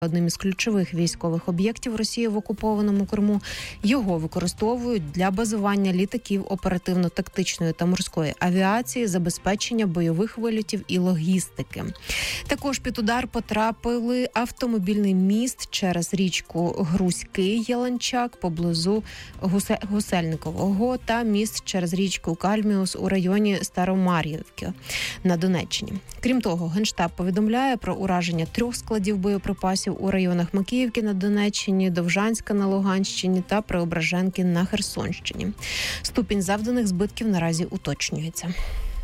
одним із ключових військових об'єктів Росії в окупованому Криму. Його використовують для базування літаків оперативно-тактичної та морської авіації, забезпечення бойових вильотів і логістики. Також під удар потрапили автомобільний міст через річку Грузький Яланчак поблизу Гусельникового та міст через річку Кальміус у районі Старомар'ївки на Донеччині. Крім того, Генштаб повідомляє про ураження 3 складів боєприпасів у районах Макіївки на Донеччині, Довжанська на Луганщині та Преображенки на Херсонщині. Ступінь завданих збитків наразі уточнюється.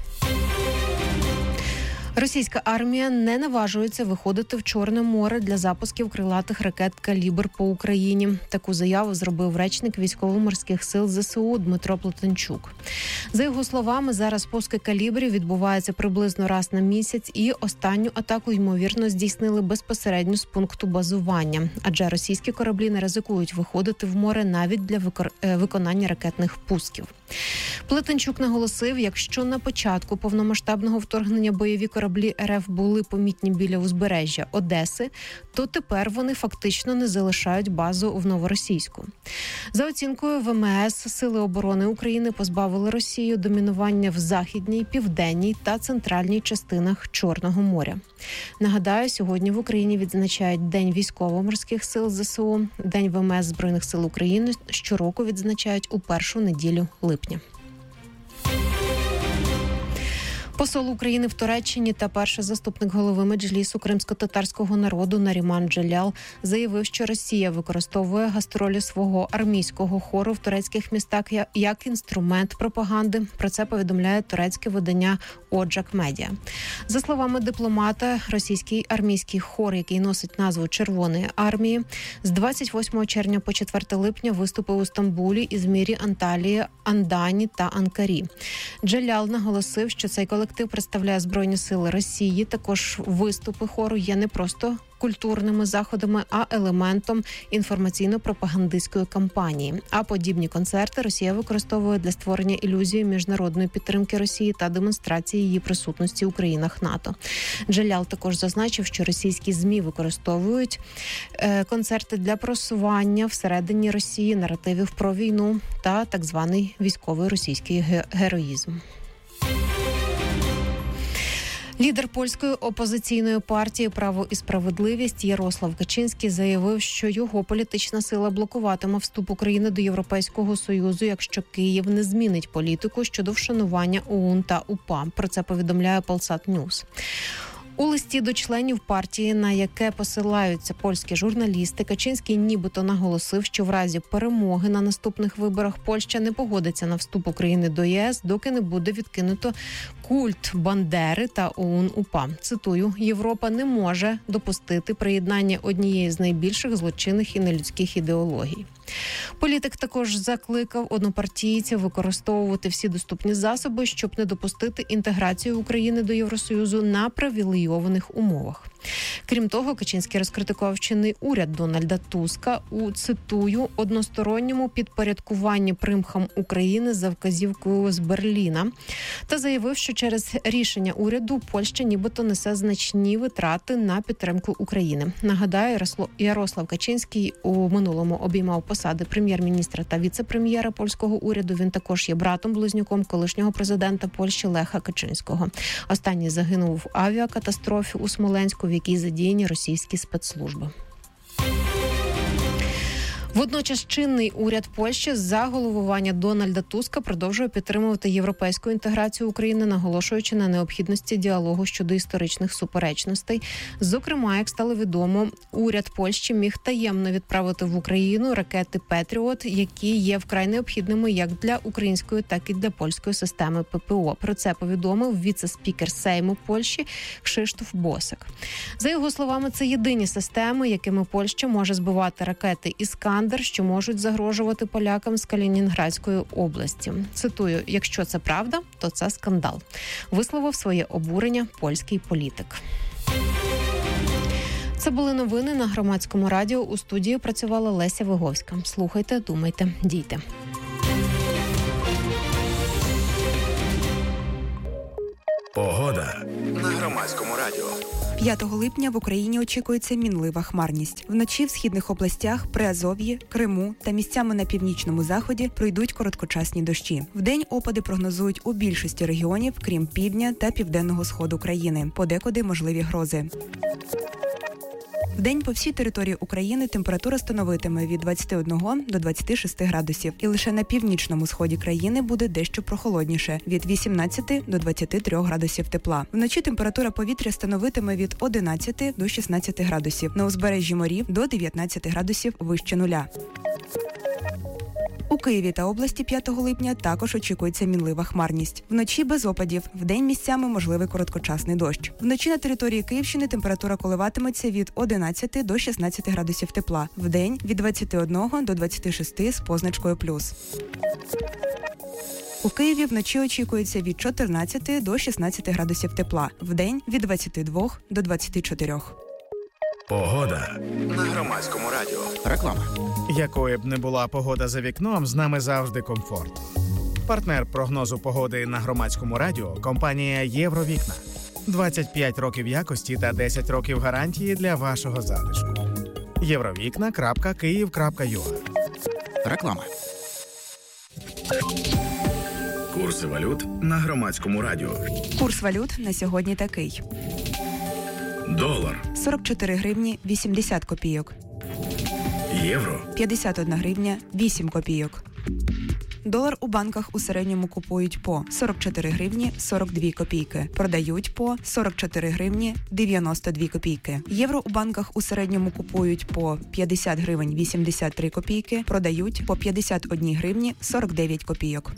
Російська армія не наважується виходити в Чорне море для запусків крилатих ракет «Калібр» по Україні. Таку заяву зробив речник військово-морських сил ЗСУ Дмитро Плетенчук. За його словами, зараз пуски «Калібрів» відбуваються приблизно раз на місяць і останню атаку, ймовірно, здійснили безпосередньо з пункту базування. Адже російські кораблі не ризикують виходити в море навіть для виконання ракетних пусків. Плетенчук наголосив, якщо на початку повномасштабного вторгнення бойові кораблі РФ були помітні біля узбережжя Одеси, то тепер вони фактично не залишають базу в Новоросійську. За оцінкою ВМС, Сили оборони України позбавили Росію домінування в західній, південній та центральній частинах Чорного моря. Нагадаю, сьогодні в Україні відзначають День військово-морських сил ЗСУ. День ВМС Збройних сил України щороку відзначають у першу неділю липня. Посол України в Туреччині та перший заступник голови Меджлісу кримсько-татарського народу Наріман Джелял заявив, що Росія використовує гастролі свого армійського хору в турецьких містах як інструмент пропаганди. Про це повідомляє турецьке видання Оджак Медіа. За словами дипломата, російський армійський хор, який носить назву Червоної армії, з 28 червня по 4 липня виступив у Стамбулі, Ізмірі, Анталії, Андані та Анкарі. Джелял наголосив, що цей колектив представляє Збройні сили Росії. Також виступи хору є не просто культурними заходами, а елементом інформаційно-пропагандистської кампанії. А подібні концерти Росія використовує для створення ілюзії міжнародної підтримки Росії та демонстрації її присутності у країнах НАТО. Джелял також зазначив, що російські ЗМІ використовують концерти для просування всередині Росії наративів про війну та так званий військовий російський героїзм. Лідер польської опозиційної партії «Право і справедливість» Ярослав Качинський заявив, що його політична сила блокуватиме вступ України до Європейського Союзу, якщо Київ не змінить політику щодо вшанування ОУН та УПА. Про це повідомляє Polsat News. У листі до членів партії, на яке посилаються польські журналісти, Качинський нібито наголосив, що в разі перемоги на наступних виборах Польща не погодиться на вступ України до ЄС, доки не буде відкинуто культ Бандери та ОУН-УПА. Цитую, «Європа не може допустити приєднання однієї з найбільших злочинних і нелюдських ідеологій». Політик також закликав однопартійців використовувати всі доступні засоби, щоб не допустити інтеграцію України до Євросоюзу на привілейованих умовах. Крім того, Качинський розкритикував чинний уряд Дональда Туска у, цитую, «односторонньому підпорядкуванні примхам України за вказівкою з Берліна» та заявив, що через рішення уряду Польща нібито несе значні витрати на підтримку України. Нагадаю, Ярослав Качинський у минулому обіймав посади прем'єр-міністра та віце-прем'єра польського уряду. Він також є братом-близнюком колишнього президента Польщі Леха Качинського. Останній загинув в авіакатастрофі у Смоленську, в якій задіяні російські спецслужби. Водночас чинний уряд Польщі за головування Дональда Туска продовжує підтримувати європейську інтеграцію України, наголошуючи на необхідності діалогу щодо історичних суперечностей. Зокрема, як стало відомо, уряд Польщі міг таємно відправити в Україну ракети «Петріот», які є вкрай необхідними як для української, так і для польської системи ППО. Про це повідомив віце-спікер Сейму Польщі Кшиштоф Босак. За його словами, це єдині системи, якими Польща може збивати ракети «Іскандер», що можуть загрожувати полякам з Калінінградської області. Цитую, «Якщо це правда, то це скандал», висловив своє обурення польський політик. Це були новини на Громадському радіо. У студії працювала Леся Виговська. Слухайте, думайте, дійте. Погода на Громадському радіо. 5 липня в Україні очікується мінлива хмарність. Вночі в східних областях, Приазов'ї, Криму та місцями на північному заході пройдуть короткочасні дощі. Вдень опади прогнозують у більшості регіонів, крім півдня та південного сходу країни. Подекуди можливі грози. Вдень по всій території України температура становитиме від 21 до 26 градусів. І лише на північному сході країни буде дещо прохолодніше – від 18 до 23 градусів тепла. Вночі температура повітря становитиме від 11 до 16 градусів. На узбережжі морів – до 19 градусів вище нуля. У Києві та області 5 липня також очікується мінлива хмарність. Вночі без опадів, вдень місцями можливий короткочасний дощ. Вночі на території Київщини температура коливатиметься від 11 до 16 градусів тепла. Вдень – від 21 до 26 з позначкою плюс. У Києві вночі очікується від 14 до 16 градусів тепла. Вдень – від 22 до 24. Погода на Громадському радіо. Реклама. Якою б не була погода за вікном, з нами завжди комфорт. Партнер прогнозу погоди на Громадському радіо – компанія «Євровікна». 25 років якості та 10 років гарантії для вашого затишку. Євровікна.Київ.ua. Реклама. Курси валют на Громадському радіо. Курс валют на сьогодні такий. Долар. 44 гривні 80 копійок. Євро. 51 гривня 8 копійок. Долар у банках у середньому купують по 44 гривні 42 копійки. Продають по 44 гривні 92 копійки. Євро у банках у середньому купують по 50 гривень 83 копійки. Продають по 51 гривні 49 копійок.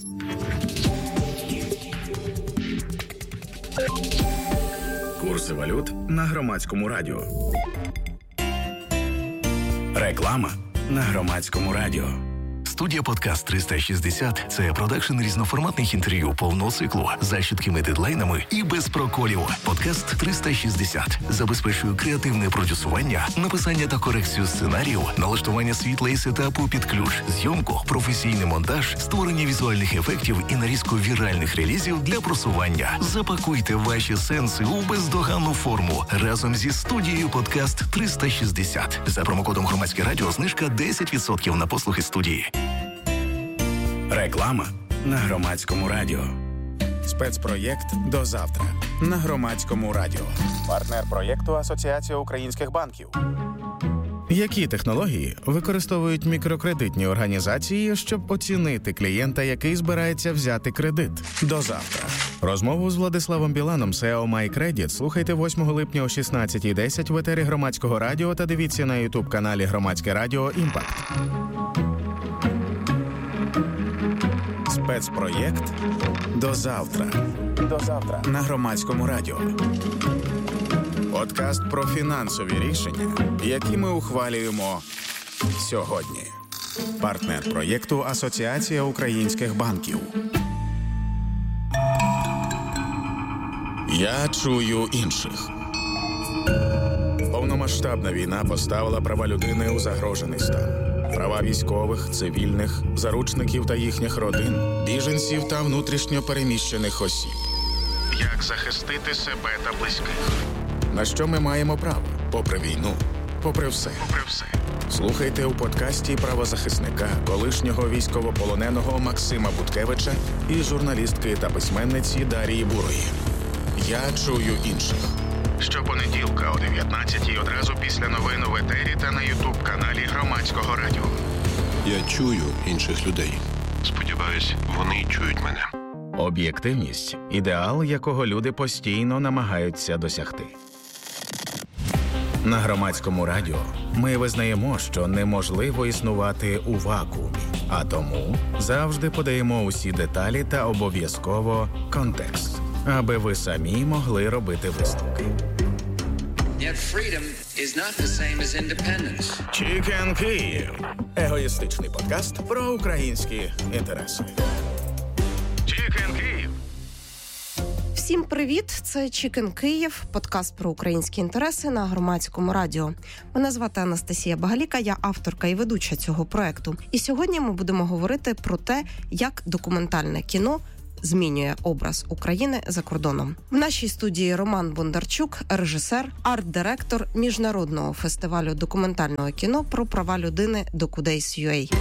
Курси валют на Громадському радіо. Реклама на Громадському радіо. Студія «Подкаст 360» – це продакшн різноформатних інтерв'ю повного циклу за чіткими дедлайнами і без проколів. «Подкаст 360» забезпечує креативне продюсування, написання та корекцію сценаріїв, налаштування світла і сетапу під ключ, зйомку, професійний монтаж, створення візуальних ефектів і нарізку віральних релізів для просування. Запакуйте ваші сенси у бездоганну форму разом зі студією «Подкаст 360». За промокодом «Громадське радіо» знижка 10% на послуги студії. Реклама на Громадському радіо. Спецпроєкт «До завтра» на Громадському радіо. Партнер проєкту Асоціація українських банків. Які технології використовують мікрокредитні організації, щоб оцінити клієнта, який збирається взяти кредит? До завтра. Розмову з Владиславом Біланом, SEO MyCredit, слухайте 8 липня о 16:10 в етері Громадського радіо та дивіться на YouTube-каналі Громадське радіо «Імпакт». Спецпроєкт «До завтра». До завтра на Громадському радіо. Подкаст про фінансові рішення, які ми ухвалюємо сьогодні. Партнер проєкту Асоціація українських банків. Я чую інших. Повномасштабна війна поставила права людини у загрожений стан. Права військових, цивільних, заручників та їхніх родин, біженців та внутрішньо переміщених осіб. Як захистити себе та близьких? На що ми маємо право? Попри війну, попри все. Слухайте у подкасті правозахисника, колишнього військовополоненого Максима Буткевича і журналістки та письменниці Дарії Бурої. Я чую інших. Щопонеділка о 19:00 одразу після новин у етері та на YouTube-каналі Громадського радіо. Я чую інших людей. Сподіваюсь, вони чують мене. Об'єктивність – ідеал, якого люди постійно намагаються досягти. На Громадському радіо ми визнаємо, що неможливо існувати у вакуумі, а тому завжди подаємо усі деталі та обов'язково контекст, аби ви самі могли робити висновки. Yet freedom is not the same as independence. Chicken Київ. Егоїстичний подкаст про українські інтереси. Chicken Київ. Всім привіт! Це Chicken Київ, подкаст про українські інтереси на Громадському радіо. Мене звати Анастасія Багаліка, я авторка і ведуча цього проекту. І сьогодні ми будемо говорити про те, як документальне кіно змінює образ України за кордоном. В нашій студії Роман Бондарчук, режисер, арт-директор міжнародного фестивалю документального кіно про права людини DocuDays.UA.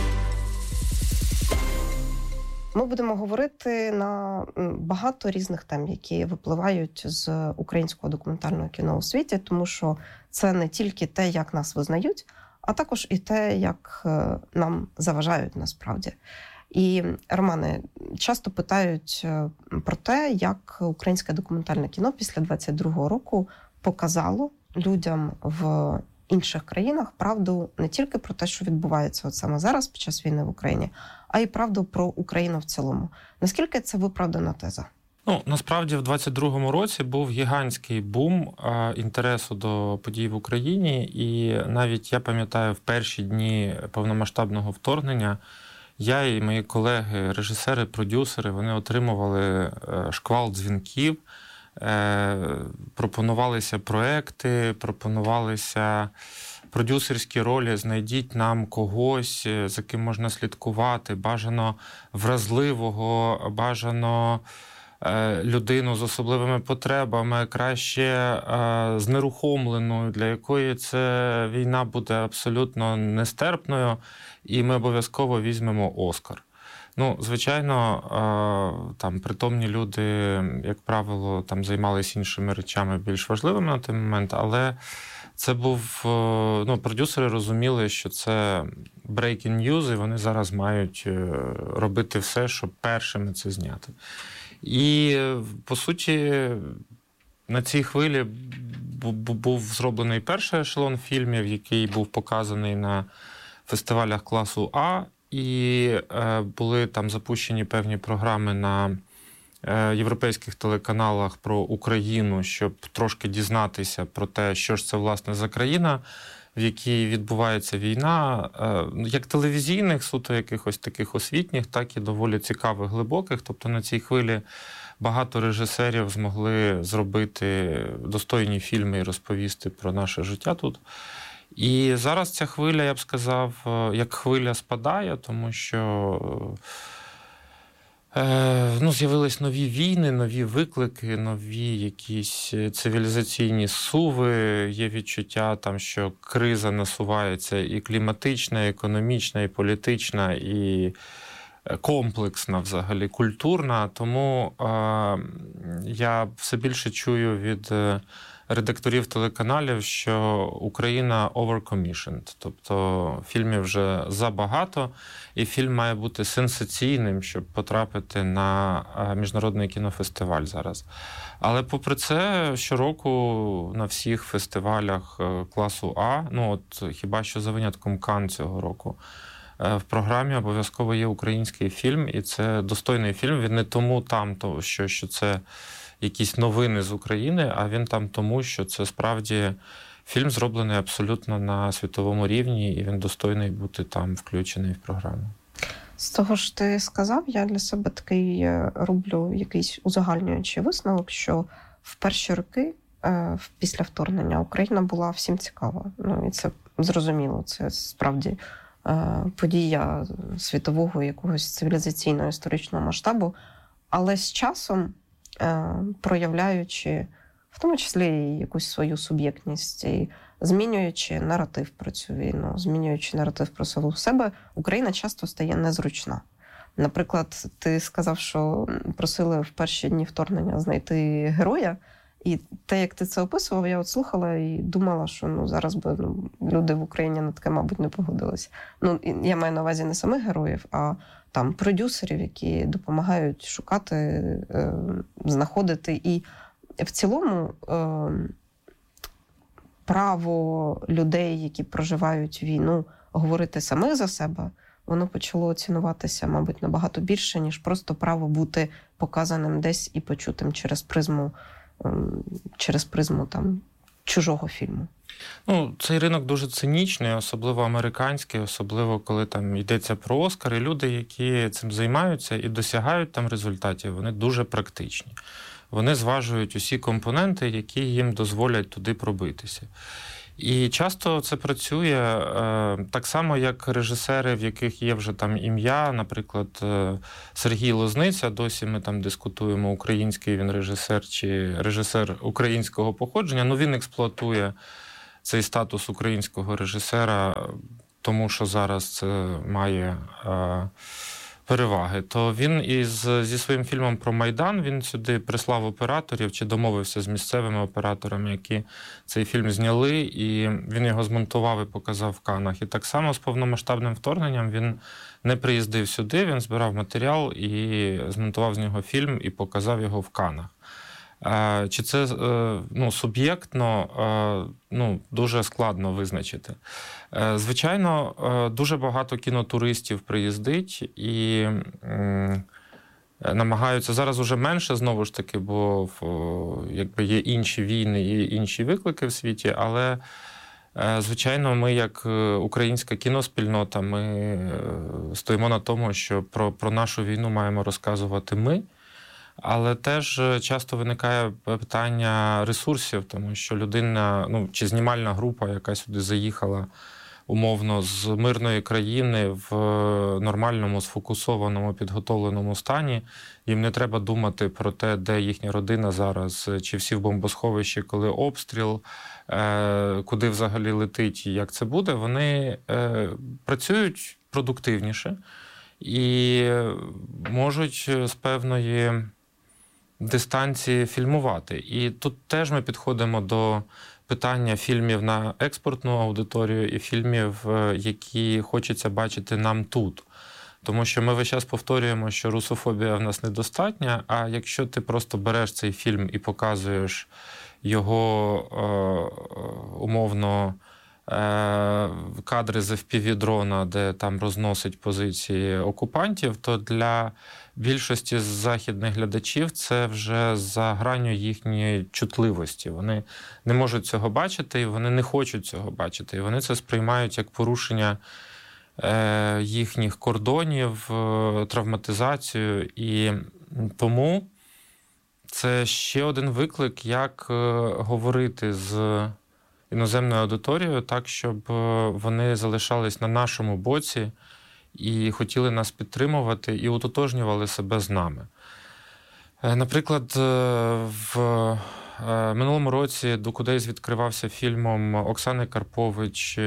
Ми будемо говорити на багато різних тем, які випливають з українського документального кіно у світі, тому що це не тільки те, як нас визнають, а також і те, як нам заважають насправді. І, Романе, часто питають про те, як українське документальне кіно після 22-го року показало людям в інших країнах правду не тільки про те, що відбувається от саме зараз під час війни в Україні, а й правду про Україну в цілому. Наскільки це виправдана теза? Насправді в 22-му році був гігантський бум інтересу до подій в Україні, і навіть я пам'ятаю, в перші дні повномасштабного вторгнення я і мої колеги, режисери, продюсери, вони отримували шквал дзвінків, пропонувалися проекти, пропонувалися продюсерські ролі, знайдіть нам когось, за ким можна слідкувати, бажано вразливого, бажано людину з особливими потребами, краще знерухомленою, для якої ця війна буде абсолютно нестерпною, і ми обов'язково візьмемо Оскар. Звичайно, там притомні люди, як правило, там займалися іншими речами більш важливими на той момент, але це був, продюсери розуміли, що це breaking news, і вони зараз мають робити все, щоб першими це зняти. І, по суті, на цій хвилі був зроблений перший ешелон фільмів, який був показаний на фестивалях класу А, і були там запущені певні програми на європейських телеканалах про Україну, щоб трошки дізнатися про те, що ж це, власне, за країна, в якій відбувається війна, як телевізійних, суто якихось таких освітніх, так і доволі цікавих, глибоких. Тобто на цій хвилі багато режисерів змогли зробити достойні фільми і розповісти про наше життя тут. І зараз ця хвиля, я б сказав, як хвиля спадає, тому що з'явились нові війни, нові виклики, нові якісь цивілізаційні зсуви. Є відчуття, там, що криза насувається і кліматична, і економічна, і політична, і комплексна взагалі, культурна. Тому я все більше чую від редакторів телеканалів, що Україна overcommissioned. Тобто фільмів вже забагато, і фільм має бути сенсаційним, щоб потрапити на міжнародний кінофестиваль зараз. Але попри це, щороку на всіх фестивалях класу А, хіба що за винятком Кан цього року, в програмі обов'язково є український фільм, і це достойний фільм. Він не тому там, що це якісь новини з України, а він там тому, що це справді фільм зроблений абсолютно на світовому рівні, і він достойний бути там включений в програму. З того ж ти сказав, я для себе такий роблю якийсь узагальнюючий висновок, що в перші роки після вторгнення Україна була всім цікава. І це зрозуміло, це справді подія світового якогось цивілізаційного історичного масштабу, але з часом, проявляючи в тому числі і якусь свою суб'єктність, і змінюючи наратив про цю війну, змінюючи наратив про саму себе, Україна часто стає незручна. Наприклад, ти сказав, що просили в перші дні вторгнення знайти героя, і те, як ти це описував, я от слухала і думала, що зараз би люди в Україні на таке, мабуть, не погодились. Я маю на увазі не самих героїв, а там продюсерів, які допомагають шукати, знаходити. І в цілому право людей, які проживають війну, говорити самих за себе, воно почало цінуватися, мабуть, набагато більше, ніж просто право бути показаним десь і почутим через призму там чужого фільму. Цей ринок дуже цинічний, особливо американський, особливо коли там йдеться про Оскар. І люди, які цим займаються і досягають там результатів, вони дуже практичні. Вони зважують усі компоненти, які їм дозволять туди пробитися. І часто це працює так само, як режисери, в яких є вже там ім'я, наприклад, Сергій Лозниця, досі ми там дискутуємо, український він режисер чи режисер українського походження, ну він експлуатує цей статус українського режисера, тому що зараз це має переваги. То він зі своїм фільмом про Майдан, він сюди прислав операторів чи домовився з місцевими операторами, які цей фільм зняли, і він його змонтував і показав в Каннах. І так само з повномасштабним вторгненням він не приїздив сюди, він збирав матеріал і змонтував з нього фільм і показав його в Каннах. Чи це суб'єктно, дуже складно визначити. Звичайно, дуже багато кінотуристів приїздить і намагаються, зараз уже менше, знову ж таки, бо якби є інші війни і інші виклики в світі, але звичайно, ми як українська кіноспільнота, ми стоїмо на тому, що про нашу війну маємо розказувати ми. Але теж часто виникає питання ресурсів, тому що людина, чи знімальна група, яка сюди заїхала умовно з мирної країни в нормальному, сфокусованому, підготовленому стані, їм не треба думати про те, де їхня родина зараз, чи всі в бомбосховищі, коли обстріл, куди взагалі летить і як це буде. Вони працюють продуктивніше і можуть з певної дистанції фільмувати. І тут теж ми підходимо до питання фільмів на експортну аудиторію і фільмів, які хочеться бачити нам тут. Тому що ми весь час повторюємо, що русофобія в нас недостатня, а якщо ти просто береш цей фільм і показуєш його умовно кадри з FPV-дрона, де там розносить позиції окупантів, то для більшості західних глядачів це вже за гранню їхньої чутливості. Вони не можуть цього бачити, і вони не хочуть цього бачити. І вони це сприймають як порушення їхніх кордонів, травматизацію. І тому це ще один виклик, як говорити з іноземною аудиторією так, щоб вони залишались на нашому боці і хотіли нас підтримувати, і утотожнювали себе з нами. Наприклад, в минулому році Дукудейс відкривався фільмом Оксани Карпович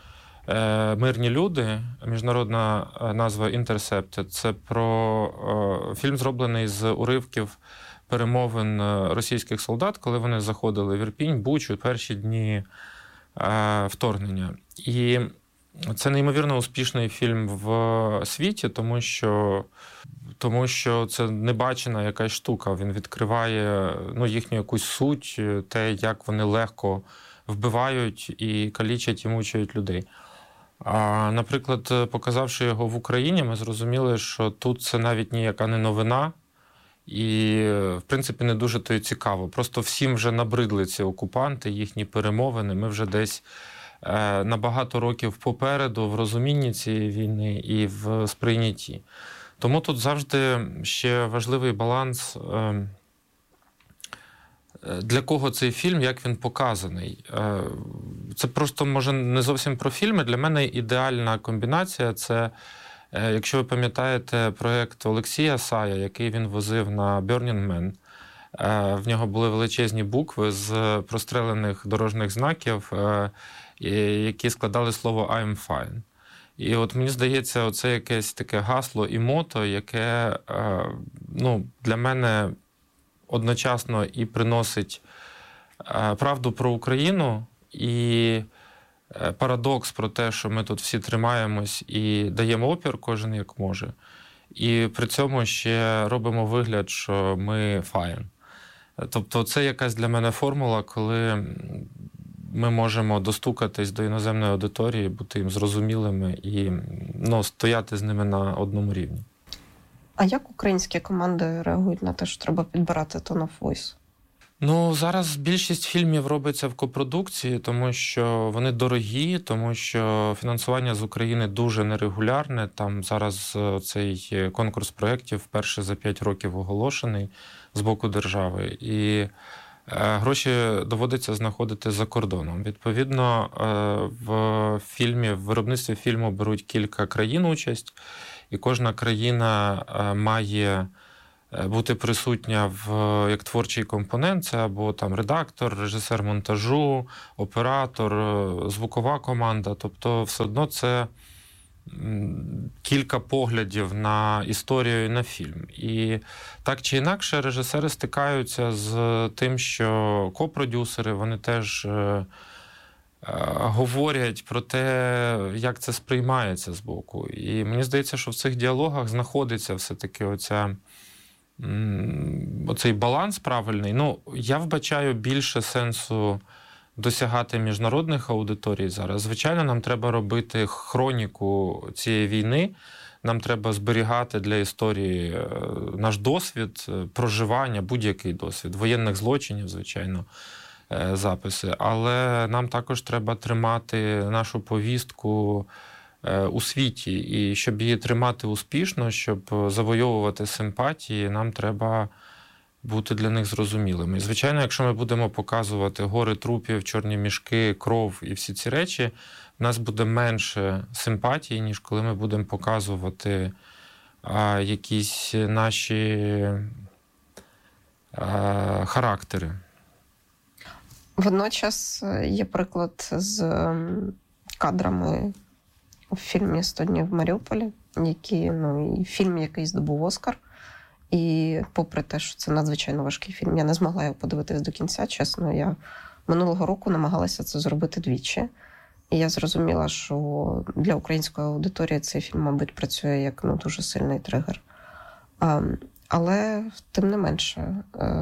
«Мирні люди», міжнародна назва «Intercepted». Це про фільм, зроблений з уривків перемовин російських солдат, коли вони заходили в Ірпінь, Бучу, перші дні вторгнення. І це неймовірно успішний фільм в світі, тому що це небачена якась штука. Він відкриває їхню якусь суть, те, як вони легко вбивають і калічать і мучають людей. А, наприклад, показавши його в Україні, ми зрозуміли, що тут це навіть ніяка не новина, і, в принципі, не дуже то й цікаво. Просто всім вже набридли ці окупанти, їхні перемовини. Ми вже десь на багато років попереду в розумінні цієї війни і в сприйнятті. Тому тут завжди ще важливий баланс, для кого цей фільм, як він показаний. Це просто, може, не зовсім про фільми. Для мене ідеальна комбінація – це, якщо ви пам'ятаєте проєкт Олексія Сая, який він возив на Burning Man, в нього були величезні букви з прострелених дорожніх знаків, які складали слово «I'm fine». І от мені здається, оце якесь таке гасло і мото, яке для мене одночасно і приносить правду про Україну, і парадокс про те, що ми тут всі тримаємось і даємо опір кожен як може. І при цьому ще робимо вигляд, що ми fine. Тобто це якась для мене формула, коли ми можемо достукатись до іноземної аудиторії, бути їм зрозумілими і стояти з ними на одному рівні. А як українські команди реагують на те, що треба підбирати tone of voice? Зараз більшість фільмів робиться в копродукції, тому що вони дорогі, тому що фінансування з України дуже нерегулярне. Там зараз цей конкурс проєктів вперше за 5 років оголошений з боку держави. І гроші доводиться знаходити за кордоном. Відповідно, в виробництві фільму беруть кілька країн участь, і кожна країна має бути присутня як творчий компонент, це або там редактор, режисер монтажу, оператор, звукова команда. Тобто все одно це кілька поглядів на історію і на фільм. І так чи інакше режисери стикаються з тим, що копродюсери, вони теж говорять про те, як це сприймається з боку. І мені здається, що в цих діалогах знаходиться все-таки оцей баланс правильний. Ну, я вбачаю більше сенсу досягати міжнародних аудиторій зараз. Звичайно, нам треба робити хроніку цієї війни, нам треба зберігати для історії наш досвід проживання, будь-який досвід, воєнних злочинів, звичайно, записи. Але нам також треба тримати нашу повістку у світі. І щоб її тримати успішно, щоб завойовувати симпатії, нам треба бути для них зрозумілими. І, звичайно, якщо ми будемо показувати гори трупів, чорні мішки, кров і всі ці речі, в нас буде менше симпатії, ніж коли ми будемо показувати якісь наші характери. Водночас є приклад з кадрами у фільмі «100 днів в Маріуполі», і фільм, який здобув Оскар. І попри те, що це надзвичайно важкий фільм, я не змогла його подивитись до кінця, чесно. Я минулого року намагалася це зробити двічі. І я зрозуміла, що для української аудиторії цей фільм, мабуть, працює як дуже сильний тригер. Але, тим не менше,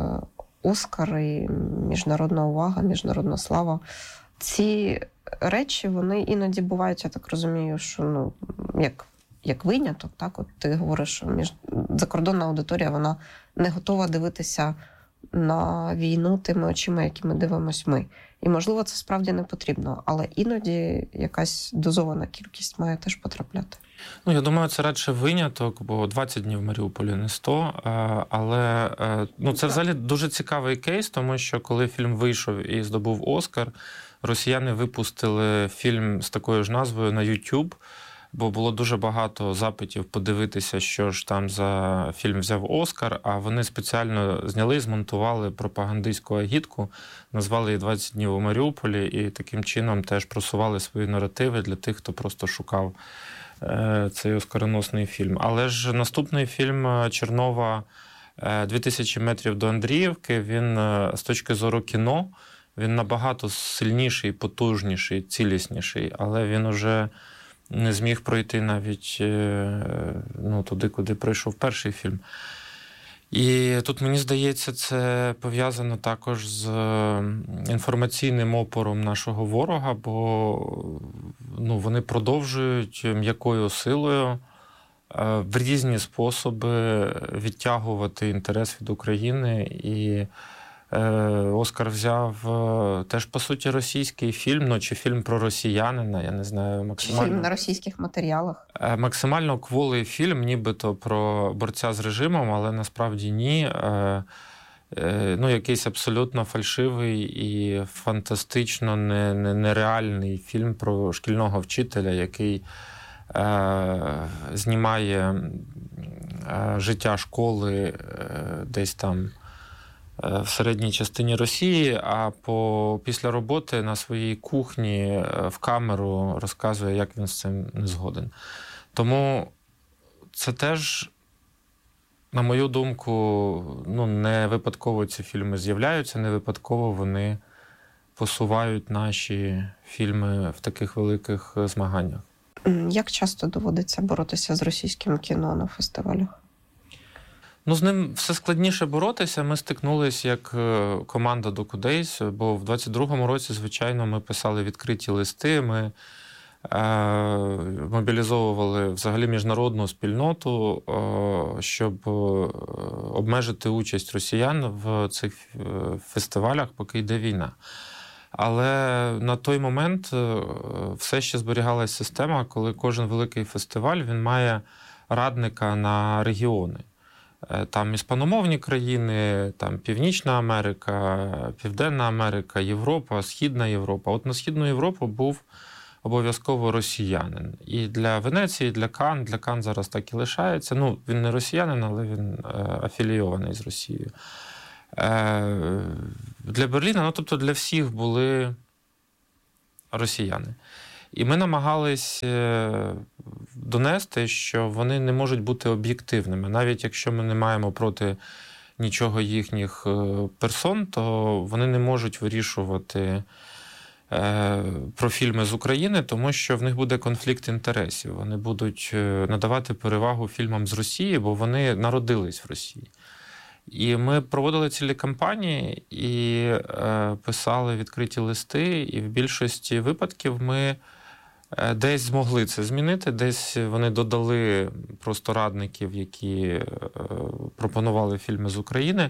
Оскар і міжнародна увага, міжнародна слава. Ці речі, вони іноді бувають, я так розумію, що, як виняток, так? От ти говориш, що закордонна аудиторія, вона не готова дивитися на війну тими очима, якими дивимось ми. І, можливо, це справді не потрібно, але іноді якась дозована кількість має теж потрапляти. Я думаю, це радше виняток, бо 20 днів в Маріуполі не 100. Але це взагалі дуже цікавий кейс, тому що коли фільм вийшов і здобув Оскар, росіяни випустили фільм з такою ж назвою на YouTube, бо було дуже багато запитів подивитися, що ж там за фільм взяв Оскар, а вони спеціально зняли, змонтували пропагандистську агітку, назвали її «20 днів у Маріуполі» і таким чином теж просували свої наративи для тих, хто просто шукав цей оскароносний фільм. Але ж наступний фільм Чернова «2000 метрів до Андріївки», він з точки зору кіно, він набагато сильніший, потужніший, цілісніший, але він уже не зміг пройти навіть туди, куди пройшов перший фільм. І тут, мені здається, це пов'язано також з інформаційним опором нашого ворога, бо вони продовжують м'якою силою в різні способи відтягувати інтерес від України. І Оскар взяв теж, по суті, російський фільм, чи фільм про росіянина, я не знаю, максимально... Фільм на російських матеріалах. Максимально кволий фільм, нібито про борця з режимом, але насправді ні. Якийсь абсолютно фальшивий і фантастично нереальний фільм про шкільного вчителя, який знімає життя школи десь там в середній частині Росії, а після роботи на своїй кухні в камеру розказує, як він з цим не згоден. Тому це теж, на мою думку, не випадково ці фільми з'являються, не випадково вони посувають наші фільми в таких великих змаганнях. Як часто доводиться боротися з російським кіно на фестивалях? З ним все складніше боротися. Ми стикнулися як команда Docu Days, бо в 22-му році, звичайно, ми писали відкриті листи, ми мобілізовували взагалі міжнародну спільноту, щоб обмежити участь росіян в цих фестивалях, поки йде війна. Але на той момент все ще зберігалася система, коли кожен великий фестиваль, він має радника на регіони. Там іспаномовні країни, там Північна Америка, Південна Америка, Європа, Східна Європа. От на Східну Європу був обов'язково росіянин. І для Венеції, для Кан зараз так і лишається. Ну, він не росіянин, але він афілійований з Росією. Для Берліна, ну, тобто для всіх були росіяни. І ми намагались донести, що вони не можуть бути об'єктивними. Навіть якщо ми не маємо проти нічого їхніх персон, то вони не можуть вирішувати про фільми з України, тому що в них буде конфлікт інтересів. Вони будуть надавати перевагу фільмам з Росії, бо вони народились в Росії. І ми проводили цілі кампанії і писали відкриті листи, і в більшості випадків ми десь змогли це змінити, десь вони додали просто радників, які пропонували фільми з України.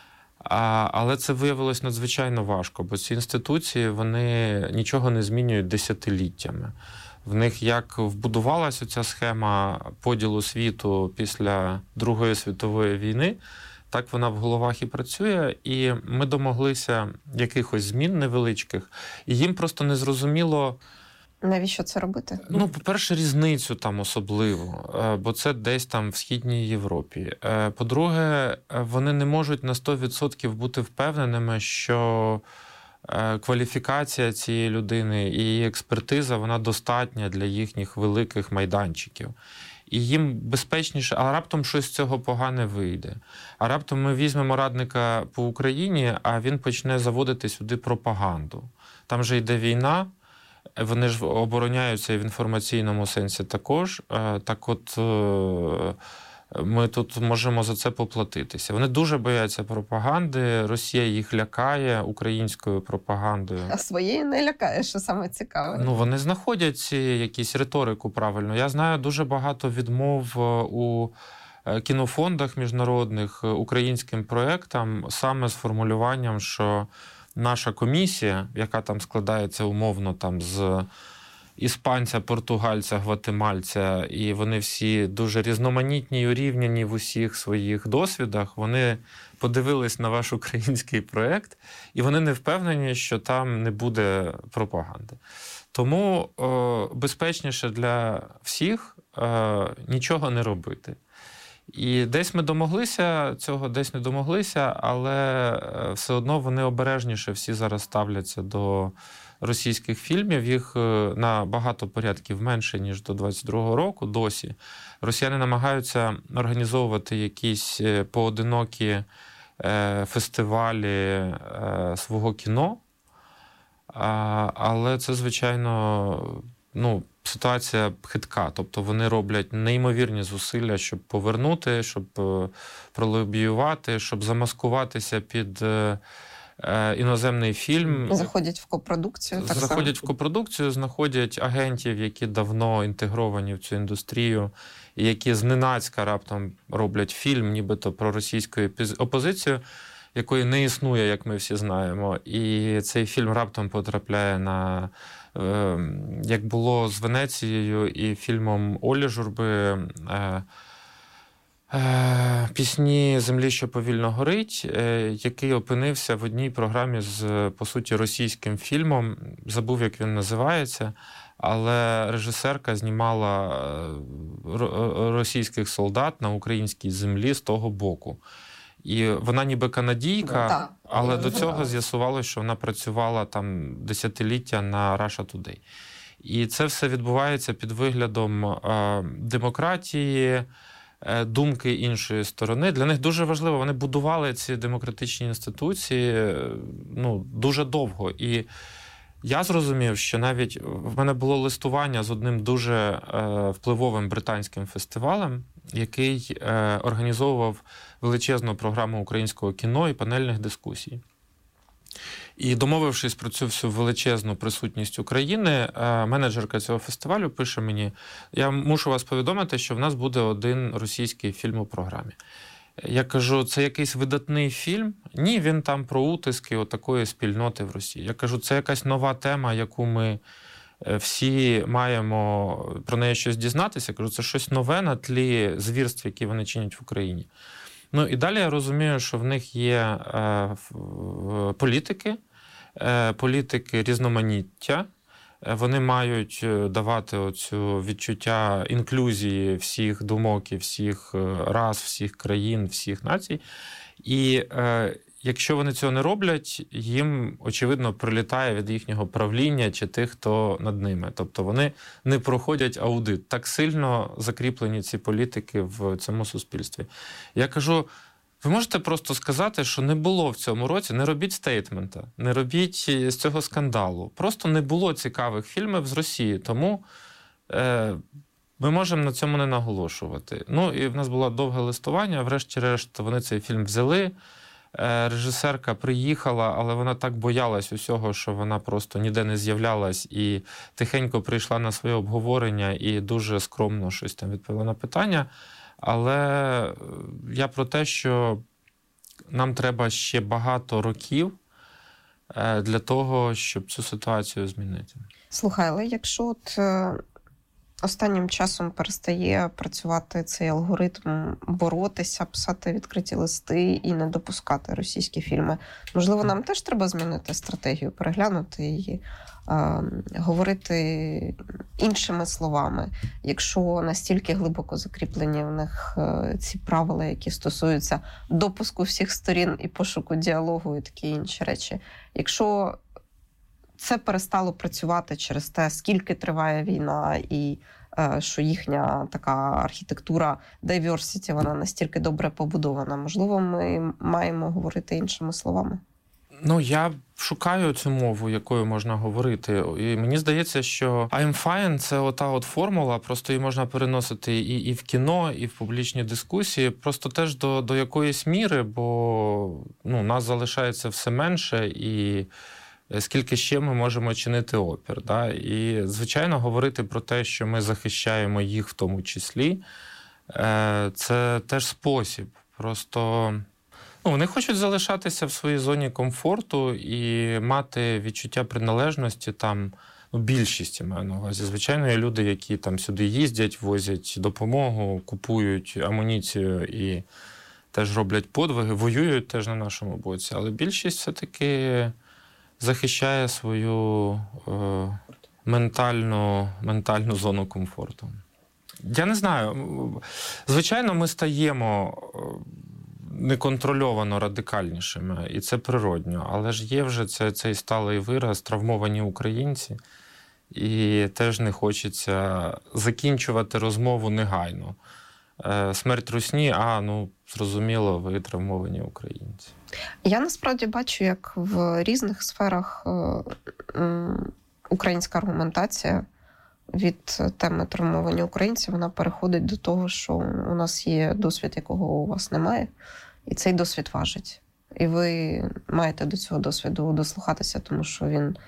Але це виявилось надзвичайно важко, бо ці інституції, вони нічого не змінюють десятиліттями. В них як вбудувалася ця схема поділу світу після Другої світової війни, так вона в головах і працює, і ми домоглися якихось змін невеличких, і їм просто не зрозуміло, навіщо це робити? Ну, по-перше, різницю там особливо, бо це десь там в Східній Європі. По-друге, вони не можуть на 100% бути впевненими, що кваліфікація цієї людини і її експертиза, вона достатня для їхніх великих майданчиків. І їм безпечніше, а раптом щось з цього погане вийде. А раптом ми візьмемо радника по Україні, а він почне заводити сюди пропаганду. Там же йде війна, вони ж обороняються в інформаційному сенсі також. Так от ми тут можемо за це поплатитися. Вони дуже бояться пропаганди, Росія їх лякає українською пропагандою. А своєї не лякає, що саме цікаве. Ну, вони знаходять якусь риторику правильно. Я знаю дуже багато відмов у кінофондах міжнародних українським проєктам саме з формулюванням, що наша комісія, яка там складається умовно там з іспанця, португальця, гватемальця, і вони всі дуже різноманітні і урівняні в усіх своїх досвідах, вони подивились на ваш український проєкт, і вони не впевнені, що там не буде пропаганди. Тому безпечніше для всіх нічого не робити. І десь ми домоглися цього, десь не домоглися, але все одно вони обережніше всі зараз ставляться до російських фільмів. Їх на багато порядків менше, ніж до 22-го року досі. Росіяни намагаються організовувати якісь поодинокі фестивалі свого кіно, але це, звичайно, ситуація хитка. Тобто вони роблять неймовірні зусилля, щоб повернути, щоб пролобіювати, щоб замаскуватися під іноземний фільм. Заходять в копродукцію. Заходять в копродукцію, знаходять агентів, які давно інтегровані в цю індустрію, і які зненацька раптом роблять фільм, нібито про російську опозицію, якої не існує, як ми всі знаємо. І цей фільм раптом потрапляє на, як було з Венецією і фільмом Олі Журби, «Пісні землі, що повільно горить», який опинився в одній програмі з, по суті, російським фільмом. Забув, як він називається, але режисерка знімала російських солдат на українській землі з того боку. І вона ніби канадійка, але до цього з'ясувалося, що вона працювала там десятиліття на Russia Today. І це все відбувається під виглядом демократії, думки іншої сторони. Для них дуже важливо, вони будували ці демократичні інституції дуже довго. І я зрозумів, що навіть в мене було листування з одним дуже впливовим британським фестивалем, який організовував величезну програму українського кіно і панельних дискусій. І домовившись про цю всю величезну присутність України, менеджерка цього фестивалю пише мені: я мушу вас повідомити, що в нас буде один російський фільм у програмі. Я кажу, це якийсь видатний фільм? Ні, він там про утиски отакої спільноти в Росії. Я кажу, це якась нова тема, яку ми всі маємо про неї щось дізнатися. Я кажу, це щось нове на тлі звірств, які вони чинять в Україні. Ну і далі я розумію, що в них є політики різноманіття. Вони мають давати оцю відчуття інклюзії всіх думок і всіх рас, всіх країн, всіх націй. І якщо вони цього не роблять, їм, очевидно, прилітає від їхнього правління чи тих, хто над ними. Тобто вони не проходять аудит. Так сильно закріплені ці політики в цьому суспільстві. Я кажу, ви можете просто сказати, що не було в цьому році, не робіть стейтмента, не робіть з цього скандалу. Просто не було цікавих фільмів з Росії, тому ми можемо на цьому не наголошувати. Ну, і в нас було довге листування, врешті-решт вони цей фільм взяли. Режисерка приїхала, але вона так боялась усього, що вона просто ніде не з'являлась і тихенько прийшла на своє обговорення і дуже скромно щось там відповіла на питання. Але я про те, що нам треба ще багато років для того, щоб цю ситуацію змінити. Слухай, але якщо от останнім часом перестає працювати цей алгоритм боротися, писати відкриті листи і не допускати російські фільми, можливо, нам теж треба змінити стратегію, переглянути її, говорити іншими словами. Якщо настільки глибоко закріплені в них ці правила, які стосуються допуску всіх сторін і пошуку діалогу і такі інші речі. Якщо це перестало працювати через те, скільки триває війна, і що їхня така архітектура diversity, вона настільки добре побудована. Можливо, ми маємо говорити іншими словами? Ну, я шукаю цю мову, якою можна говорити. І мені здається, що I'm fine – це ота от формула, просто її можна переносити і в кіно, і в публічні дискусії, просто теж до якоїсь міри, бо нас залишається все менше, і скільки ще ми можемо чинити опір. Да? І, звичайно, говорити про те, що ми захищаємо їх в тому числі, це теж спосіб. Просто вони хочуть залишатися в своїй зоні комфорту і мати відчуття приналежності там, більшість, я маю на увазі. Звичайно, є люди, які там сюди їздять, возять допомогу, купують амуніцію і теж роблять подвиги, воюють теж на нашому боці. Але більшість все-таки захищає свою ментальну зону комфорту. Я не знаю. Звичайно, ми стаємо неконтрольовано радикальнішими, і це природньо. Але ж є вже цей сталий вираз «травмовані українці», і теж не хочеться закінчувати розмову негайно. Смерть русні, зрозуміло, ви травмовані українці. Я насправді бачу, як в різних сферах українська аргументація від теми травмовані українці, вона переходить до того, що у нас є досвід, якого у вас немає, і цей досвід важить. І ви маєте до цього досвіду дослухатися, тому що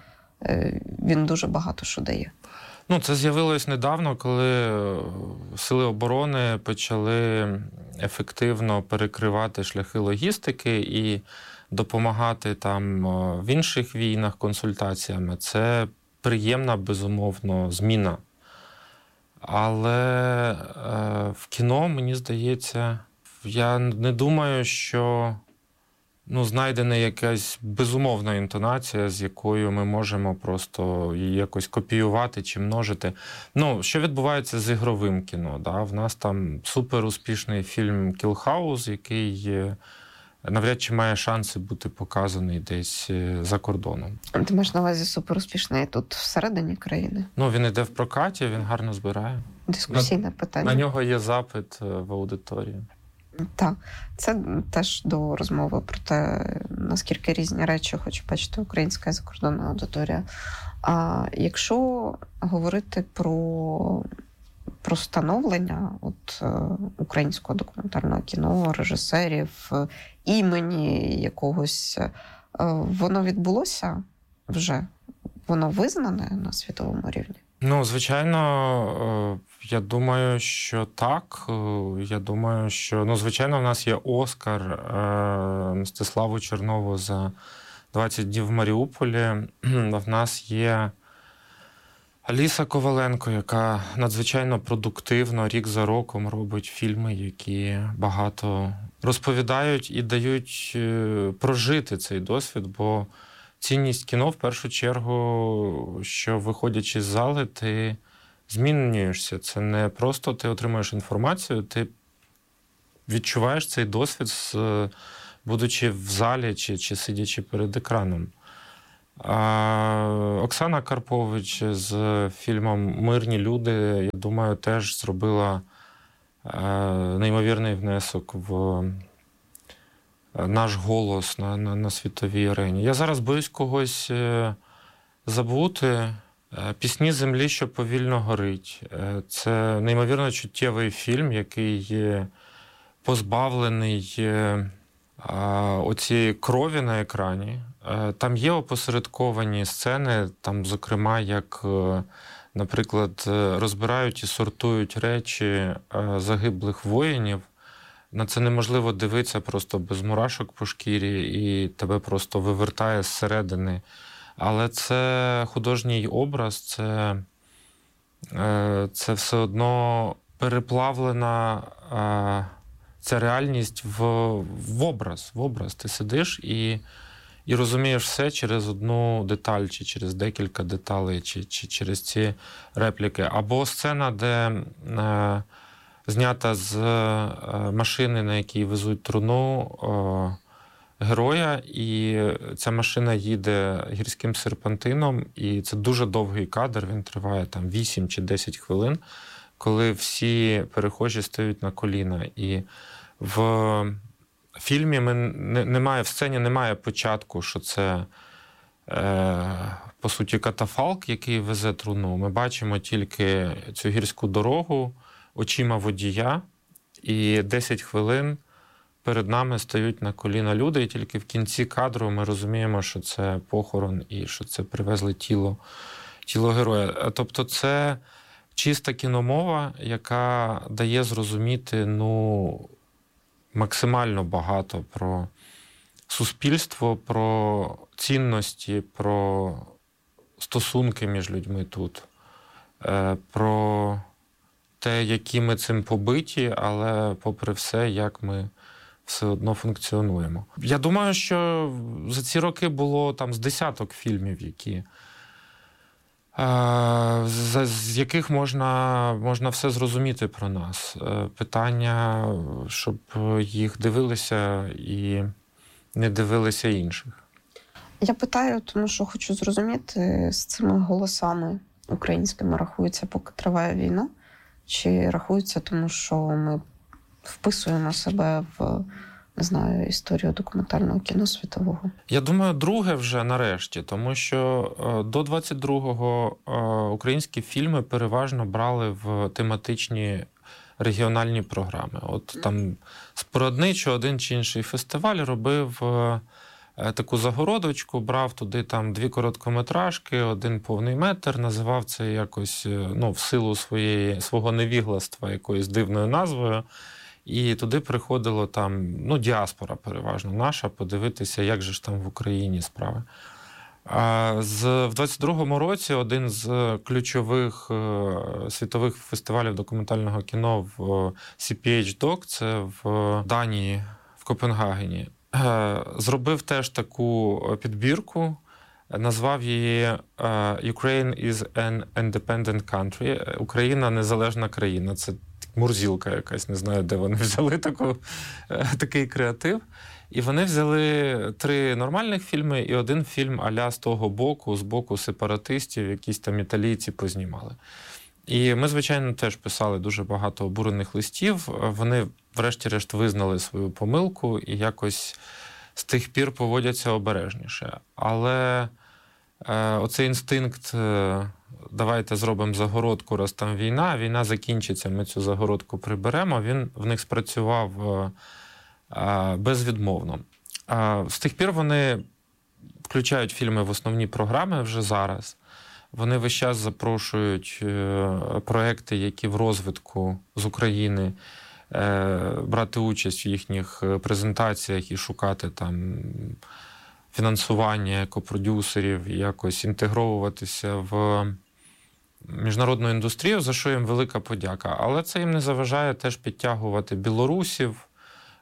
він дуже багато що дає. Це з'явилось недавно, коли сили оборони почали ефективно перекривати шляхи логістики і допомагати там в інших війнах консультаціями. Це приємна, безумовно, зміна. Але в кіно, мені здається, я не думаю, що знайдена якась безумовна інтонація, з якою ми можемо просто її якось копіювати чи множити. Що відбувається з ігровим кіно? Да? В нас там суперуспішний фільм «Кілхаус», який навряд чи має шанси бути показаний десь за кордоном. Ти маєш на увазі суперуспішний тут всередині країни? Він іде в прокаті, він гарно збирає. Дискусійне питання. На нього є запит в аудиторії. Так, це теж до розмови про те, наскільки різні речі хоче бачити українська і закордонна аудиторія. А якщо говорити про становлення українського документального кіно, режисерів, імені якогось, воно відбулося вже? Воно визнане на світовому рівні? Звичайно, я думаю, що так. Я думаю, що, звичайно, в нас є Оскар Мстиславу Чернову за 20 днів в Маріуполі. В нас є Аліса Коваленко, яка надзвичайно продуктивно рік за роком робить фільми, які багато розповідають і дають прожити цей досвід, бо цінність кіно в першу чергу, що виходячи з зали, ти змінюєшся. Це не просто ти отримуєш інформацію, ти відчуваєш цей досвід, будучи в залі чи сидячи перед екраном. Оксана Карпович з фільмом «Мирні люди», я думаю, теж зробила неймовірний внесок в наш голос на світовій арені. Я зараз боюсь когось забути. «Пісні землі, що повільно горить». Це неймовірно чуттєвий фільм, який позбавлений оцієї крові на екрані. Там є опосередковані сцени, там, зокрема, як, наприклад, розбирають і сортують речі загиблих воїнів. На це неможливо дивитися просто без мурашок по шкірі, і тебе просто вивертає зсередини. Але це художній образ, це все одно переплавлена ця реальність в образ. Ти сидиш і розумієш все через одну деталь, чи через декілька деталей, чи через ці репліки. Або сцена, де знята з машини, на якій везуть труну героя, і ця машина їде гірським серпантином, і це дуже довгий кадр, він триває там 8 чи 10 хвилин, коли всі перехожі стають на коліна. І в фільмі в сцені немає початку, що це, по суті, катафалк, який везе труну. Ми бачимо тільки цю гірську дорогу очима водія, і 10 хвилин перед нами стають на коліна люди, і тільки в кінці кадру ми розуміємо, що це похорон і що це привезли тіло героя. Тобто це чиста кіномова, яка дає зрозуміти, максимально багато про суспільство, про цінності, про стосунки між людьми тут, про те, які ми цим побиті, але попри все, як ми все одно функціонуємо. Я думаю, що за ці роки було там з десяток фільмів, з яких можна все зрозуміти про нас. Питання, щоб їх дивилися і не дивилися інших. Я питаю, тому що хочу зрозуміти, з цими голосами українськими рахуються, поки триває війна, чи рахуються, тому що ми вписуємо себе в, не знаю, історію документального кіно світового? Я думаю, друге вже нарешті, тому що до 22-го українські фільми переважно брали в тематичні регіональні програми. От там спорудничо один чи інший фестиваль робив таку загородочку, брав туди там 2 короткометражки, 1 повний метр, називав це якось, в силу свого невігластва якоюсь дивною назвою. І туди приходило там, діаспора переважно наша, подивитися, як же ж там в Україні справи. В 22-му році один з ключових світових фестивалів документального кіно в CPH Doc, це в Данії, в Копенгагені, зробив теж таку підбірку, назвав її «Ukraine is an independent country». Україна – незалежна країна. Це Мурзілка якась, не знаю, де вони взяли такий креатив. І вони взяли 3 нормальних фільми і 1 фільм а-ля з того боку, з боку сепаратистів, якісь там італійці познімали. І ми, звичайно, теж писали дуже багато обурених листів. Вони, врешті-решт, визнали свою помилку і якось з тих пір поводяться обережніше. Але оцей інстинкт «давайте зробимо загородку, раз там війна закінчиться, ми цю загородку приберемо», він в них спрацював безвідмовно. З тих пір вони включають фільми в основні програми вже зараз. Вони весь час запрошують проекти, які в розвитку з України, брати участь в їхніх презентаціях і шукати там фінансування копродюсерів, і якось інтегровуватися в міжнародну індустрію, за що їм велика подяка. Але це їм не заважає теж підтягувати білорусів,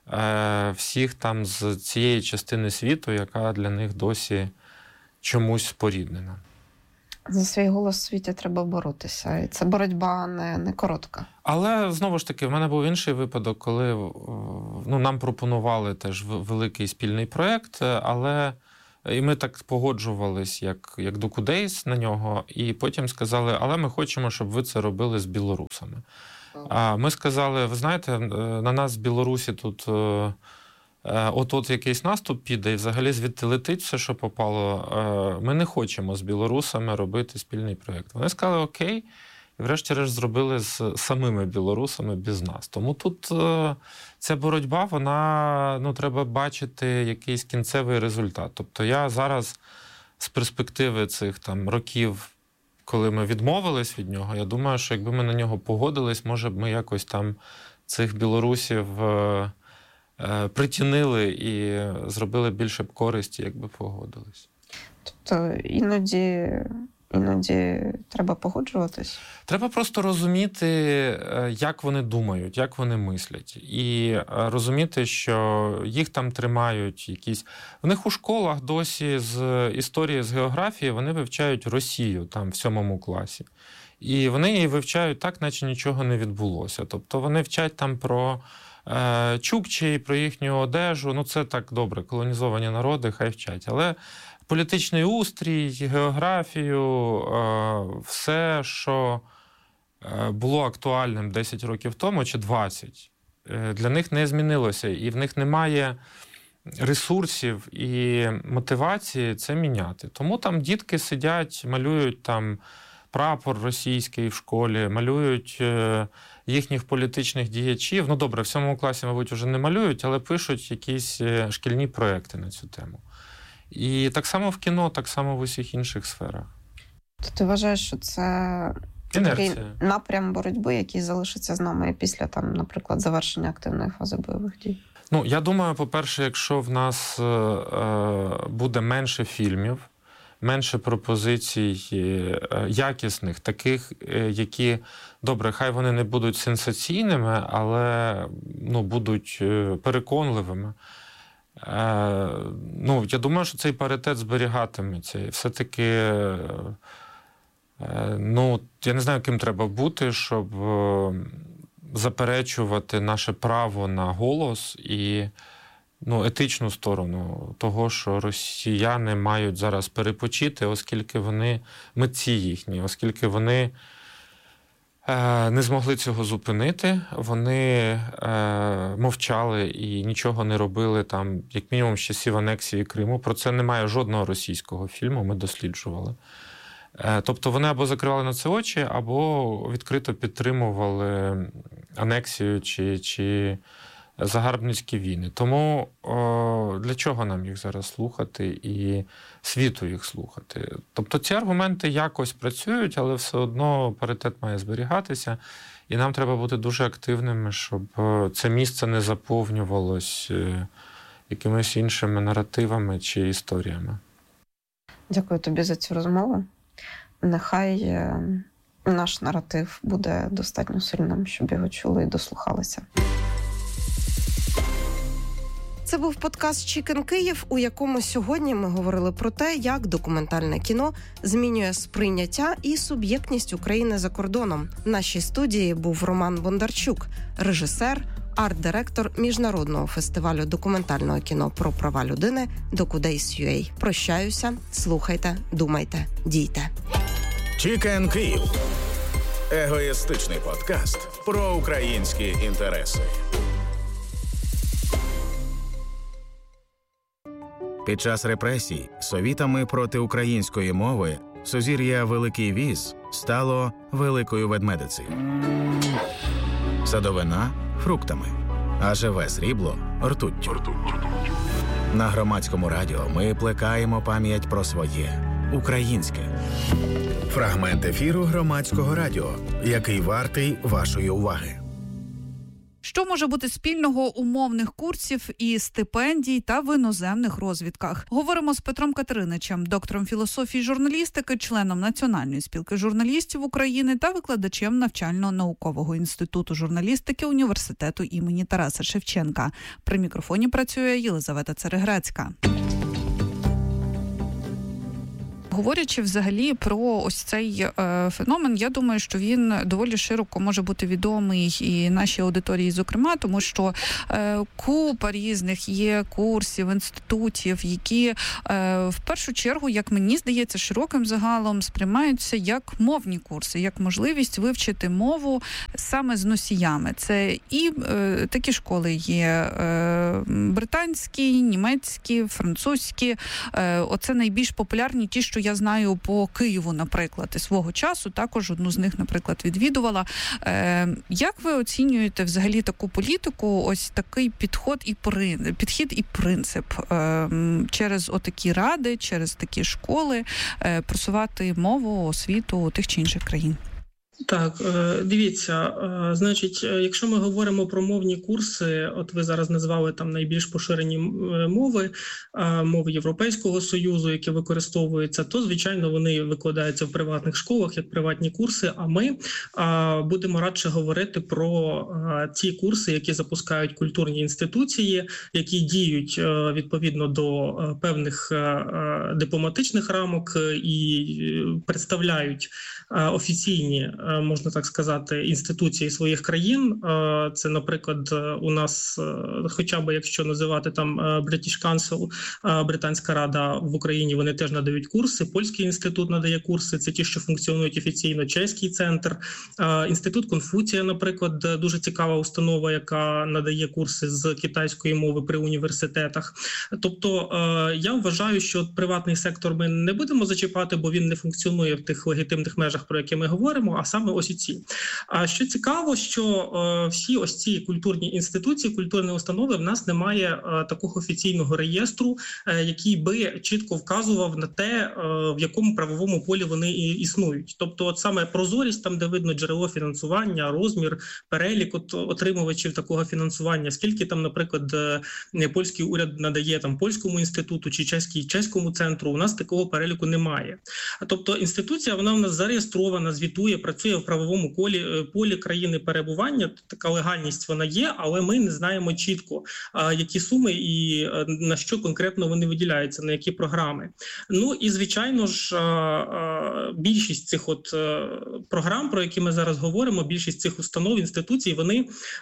всіх там з цієї частини світу, яка для них досі чомусь споріднена. За свій голос у світі треба боротися. І це боротьба не коротка. Але, знову ж таки, в мене був інший випадок, коли нам пропонували теж великий спільний проєкт, але і ми так погоджувались, як Докудейс на нього, і потім сказали, але ми хочемо, щоб ви це робили з білорусами. А ми сказали, ви знаєте, на нас в Білорусі тут от якийсь наступ піде, і взагалі звідти летить все, що попало. Ми не хочемо з білорусами робити спільний проєкт. Вони сказали, окей, і врешті-решт зробили з самими білорусами без нас. Тому тут ця боротьба, вона, треба бачити якийсь кінцевий результат. Тобто я зараз з перспективи цих там років, коли ми відмовились від нього, я думаю, що якби ми на нього погодились, може б ми якось там цих білорусів притінили і зробили більше б користі, якби погодились. Тобто іноді треба погоджуватись? Треба просто розуміти, як вони думають, як вони мислять. І розуміти, що їх там тримають якісь... В них у школах досі з історії, з географії вони вивчають Росію там в 7 класі. І вони її вивчають так, наче нічого не відбулося. Тобто вони вчать там про чукчей, про їхню одежу. Це так добре, колонізовані народи, хай вчать. Але політичний устрій, географію, все, що було актуальним 10 років тому чи 20, для них не змінилося. І в них немає ресурсів і мотивації це міняти. Тому там дітки сидять, малюють там прапор російський в школі, малюють їхніх політичних діячів. Добре, в 7 класі, мабуть, вже не малюють, але пишуть якісь шкільні проекти на цю тему. І так само в кіно, так само в усіх інших сферах. То ти вважаєш, що це такий напрям боротьби, який залишиться з нами після, там, наприклад, завершення активної фази бойових дій? Я думаю, по-перше, якщо в нас буде менше фільмів, менше пропозицій якісних, таких, які, добре, хай вони не будуть сенсаційними, але будуть переконливими. Я думаю, що цей паритет зберігатиметься. І все-таки, я не знаю, ким треба бути, щоб заперечувати наше право на голос і етичну сторону того, що росіяни мають зараз перепочити, оскільки вони митці їхні, оскільки вони не змогли цього зупинити, вони мовчали і нічого не робили там, як мінімум, з часів анексії Криму. Про це немає жодного російського фільму, ми досліджували. Тобто вони або закривали на це очі, або відкрито підтримували анексію чи загарбницькі війни. Тому для чого нам їх зараз слухати і світу їх слухати? Тобто ці аргументи якось працюють, але все одно паритет має зберігатися, і нам треба бути дуже активними, щоб це місце не заповнювалось якимись іншими наративами чи історіями. Дякую тобі за цю розмову. Нехай наш наратив буде достатньо сильним, щоб його чули і дослухалися. Це був подкаст «Chicken Київ», у якому сьогодні ми говорили про те, як документальне кіно змінює сприйняття і суб'єктність України за кордоном. В нашій студії був Роман Бондарчук, режисер, арт-директор Міжнародного фестивалю документального кіно про права людини Докудейс.UA. Прощаюся, слухайте, думайте, дійте. «Chicken Київ» – егоїстичний подкаст про українські інтереси. Під час репресій совітами проти української мови сузір'я Великий Віз стало Великою Ведмедицею. Садовина – фруктами, а живе срібло – ртуттю. На Громадському радіо ми плекаємо пам'ять про своє – українське. Фрагмент ефіру Громадського радіо, який вартий вашої уваги. Що може бути спільного умовних курсів і стипендій та в іноземних розвідках? Говоримо з Петром Катериничем, доктором філософії журналістики, членом Національної спілки журналістів України та викладачем навчально-наукового інституту журналістики університету імені Тараса Шевченка. При мікрофоні працює Єлизавета Цереграцька. Говорячи взагалі про ось цей феномен, я думаю, що він доволі широко може бути відомий і нашій аудиторії, зокрема, тому що купа різних є курсів, інститутів, які в першу чергу, як мені здається, широким загалом сприймаються як мовні курси, як можливість вивчити мову саме з носіями. Це і такі школи є британські, німецькі, французькі. Оце найбільш популярні ті, що я знаю по Києву, наприклад, і свого часу також одну з них, наприклад, відвідувала. Як ви оцінюєте взагалі таку політику, ось такий підхід і принцип через отакі ради, через такі школи просувати мову, освіту тих чи інших країн? Так, дивіться, значить, якщо ми говоримо про мовні курси, от ви зараз назвали там найбільш поширені мови Європейського Союзу, які використовуються, то, звичайно, вони викладаються в приватних школах як приватні курси, а ми будемо радше говорити про ті курси, які запускають культурні інституції, які діють відповідно до певних дипломатичних рамок і представляють офіційні, можна так сказати, інституції своїх країн. Це, наприклад, у нас, хоча б якщо називати там British Council, Британська Рада в Україні, вони теж надають курси, Польський інститут надає курси, це ті, що функціонують офіційно, Чеський центр, Інститут Конфуція, наприклад, дуже цікава установа, яка надає курси з китайської мови при університетах. Тобто я вважаю, що приватний сектор ми не будемо зачіпати, бо він не функціонує в тих легітимних межах, про які ми говоримо, а саме ось ці. А що цікаво, що всі ось ці культурні інституції, культурні установи, в нас немає такого офіційного реєстру, який би чітко вказував на те, в якому правовому полі вони існують. Тобто от саме прозорість, там де видно джерело фінансування, розмір, перелік отримувачів такого фінансування, скільки там, наприклад, польський уряд надає там польському інституту чи чеському центру, у нас такого переліку немає. Тобто інституція, вона в нас зареєстрована, звітує, працює в правовому полі країни перебування, така легальність вона є, але ми не знаємо чітко, які суми і на що конкретно вони виділяються, на які програми. Ну і, звичайно ж, більшість цих от програм, про які ми зараз говоримо, більшість цих установ, інституцій, вони,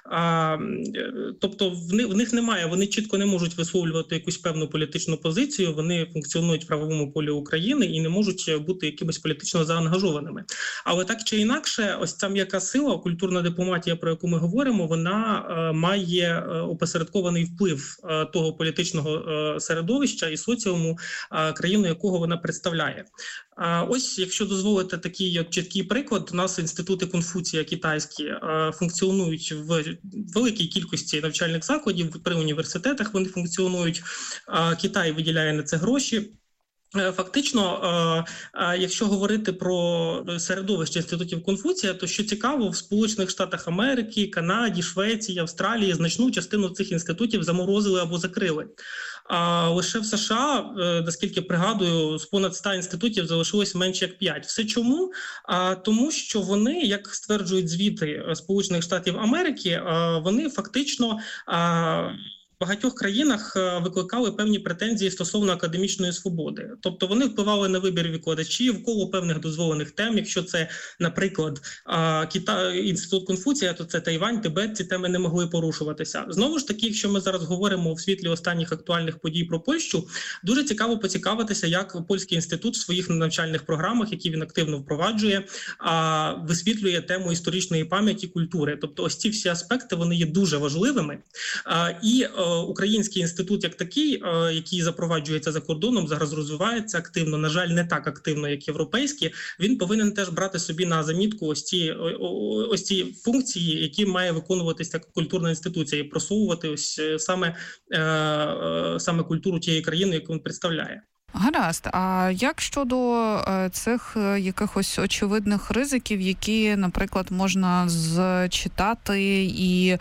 тобто в них немає, вони чітко не можуть висловлювати якусь певну політичну позицію, вони функціонують в правовому полі України і не можуть бути якимось політично заангажованими. Але так чи інакше, ось ця м'яка сила, культурна дипломатія, про яку ми говоримо, вона має опосередкований вплив того політичного середовища і соціуму, країну якого вона представляє. Ось, якщо дозволите такий от чіткий приклад, у нас інститути Конфуція китайські функціонують в великій кількості навчальних закладів, при університетах вони функціонують, Китай виділяє на це гроші. Фактично, якщо говорити про середовище інститутів Конфуція, то що цікаво, в Сполучених Штатах Америки, Канаді, Швеції, Австралії значну частину цих інститутів заморозили або закрили. А лише в США, наскільки пригадую, з понад 100 інститутів залишилось менше як 5. Все чому? Тому що вони, як стверджують звіти Сполучених Штатів Америки, вони фактично в багатьох країнах викликали певні претензії стосовно академічної свободи. Тобто вони впливали на вибір викладачів, коло певних дозволених тем. Якщо це, наприклад, інститут Конфуція, то це Тайвань, Тибет, ці теми не могли порушуватися. Знову ж таки, якщо ми зараз говоримо в світлі останніх актуальних подій про Польщу, дуже цікаво поцікавитися, як Польський інститут в своїх навчальних програмах, які він активно впроваджує, висвітлює тему історичної пам'яті, культури. Тобто ось ці всі аспекти, вони є дуже важливими. І Український інститут як такий, який запроваджується за кордоном, зараз розвивається активно, на жаль, не так активно, як європейські, він повинен теж брати собі на замітку ось ці функції, які має виконуватися як культурна інституція, і просовувати ось саме культуру тієї країни, яку він представляє. Гаразд. А як щодо цих якихось очевидних ризиків, які, наприклад, можна зчитати і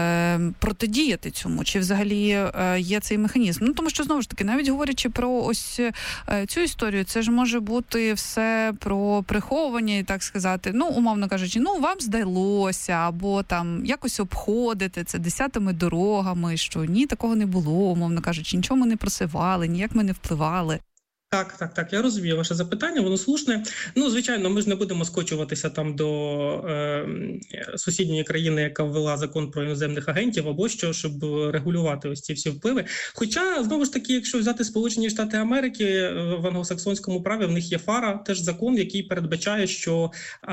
протидіяти цьому? Чи взагалі є цей механізм? Ну, тому що, знову ж таки, навіть говорячи про ось цю історію, це ж може бути все про приховування, і так сказати, ну, умовно кажучи, ну, вам здалося, або там якось обходити це десятими дорогами, що ні, такого не було, умовно кажучи, нічого ми не просивали, ніяк ми не впливали. Так, я розумію ваше запитання, воно слушне. Ну, звичайно, ми ж не будемо скочуватися там до сусідньої країни, яка ввела закон про іноземних агентів, або що, щоб регулювати ось ці всі впливи. Хоча, знову ж таки, якщо взяти Сполучені Штати Америки, в англосаксонському праві в них є FARA, теж закон, який передбачає, що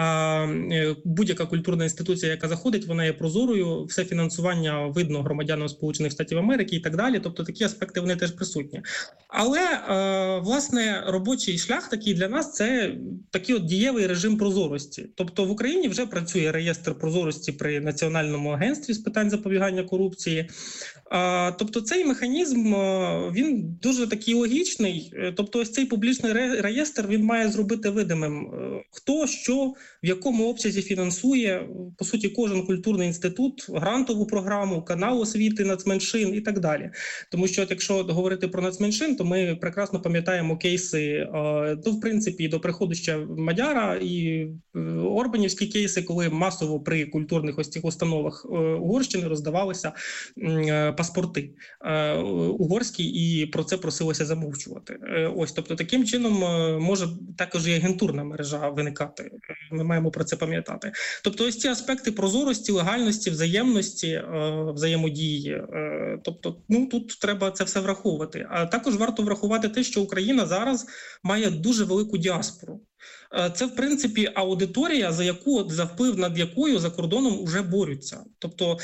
будь-яка культурна інституція, яка заходить, вона є прозорою, все фінансування видно громадянам Сполучених Штатів Америки і так далі. Тобто такі аспекти, вони теж присутні. Але, власне, робочий шлях такий для нас – це такий от дієвий режим прозорості. Тобто в Україні вже працює реєстр прозорості при Національному агентстві з питань запобігання корупції. Тобто цей механізм, він дуже такий логічний. Тобто ось цей публічний реєстр, він має зробити видимим, хто, що, в якому обсязі фінансує, по суті, кожен культурний інститут, грантову програму, канал освіти нацменшин і так далі. Тому що, якщо говорити про нацменшин, то ми прекрасно пам'ятаємо кейси, в принципі, до приходу ще Мадяра і орбанівські кейси, коли масово при культурних ось цих установах Угорщини роздавалися паспорти угорські, і про це просилося замовчувати. Ось, тобто, таким чином може також і агентурна мережа виникати. Ми маємо про це пам'ятати. Тобто, ось ці аспекти прозорості, легальності, взаємності, взаємодії, тобто, ну, тут треба це все враховувати. А також варто врахувати те, що Україна зараз має дуже велику діаспору. Це, в принципі, аудиторія, за вплив над якою за кордоном уже борються. Тобто,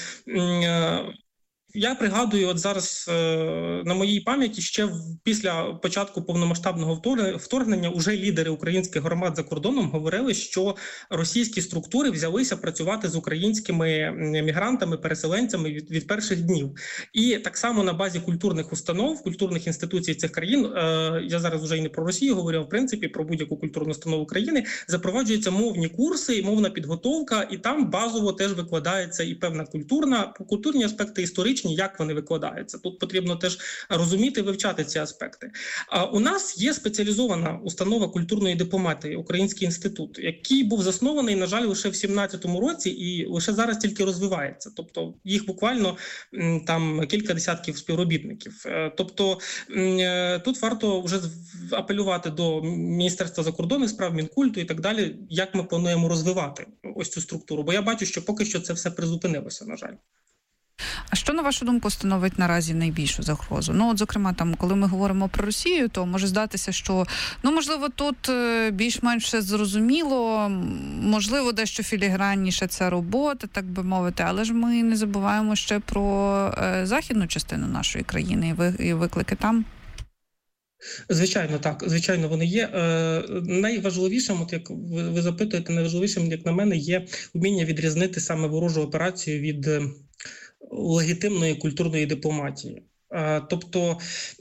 я пригадую, от зараз на моїй пам'яті ще після початку повномасштабного вторгнення уже лідери українських громад за кордоном говорили, що російські структури взялися працювати з українськими мігрантами, переселенцями від перших днів. І так само на базі культурних установ, культурних інституцій цих країн, я зараз вже і не про Росію говорю, а в принципі про будь-яку культурну установу країни, запроваджуються мовні курси і мовна підготовка, і там базово теж викладається і певна культурні аспекти, історичні, як вони викладаються. Тут потрібно теж розуміти, вивчати ці аспекти. У нас є спеціалізована установа культурної дипломатії, Український інститут, який був заснований, на жаль, лише в 17-му році і лише зараз тільки розвивається. Тобто їх буквально там кілька десятків співробітників. Тобто тут варто вже апелювати до Міністерства закордонних справ, Мінкульту і так далі, як ми плануємо розвивати ось цю структуру. Бо я бачу, що поки що це все призупинилося, на жаль. А що, на вашу думку, становить наразі найбільшу загрозу? Ну, от, зокрема, там, коли ми говоримо про Росію, то може здатися, що, ну, можливо, тут більш-менш все зрозуміло, можливо, дещо філігранніше ця робота, так би мовити, але ж ми не забуваємо ще про західну частину нашої країни і виклики там. Звичайно, так. Звичайно, вони є. Найважливішим, от як ви запитуєте, найважливішим, як на мене, є вміння відрізнити саме ворожу операцію від легітимної культурної дипломатії. Тобто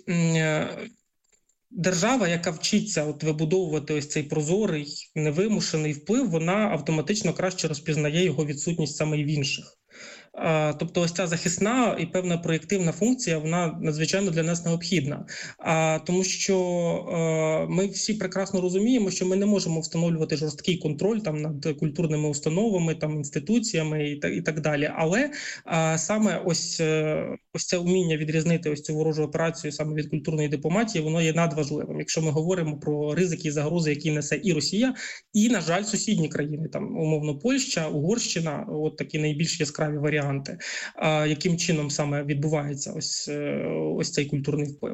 держава, яка вчиться от вибудовувати ось цей прозорий, невимушений вплив, вона автоматично краще розпізнає його відсутність саме і в інших. Тобто ось ця захисна і певна проєктивна функція, вона надзвичайно для нас необхідна. Тому що ми всі прекрасно розуміємо, що ми не можемо встановлювати жорсткий контроль там над культурними установами, там інституціями і так далі. Але саме ось це вміння відрізнити ось цю ворожу операцію саме від культурної дипломатії, воно є надважливим. Якщо ми говоримо про ризики і загрози, які несе і Росія, і, на жаль, сусідні країни, там умовно Польща, Угорщина, от такі найбільш яскраві варіанти. Яким чином саме відбувається ось цей культурний вплив?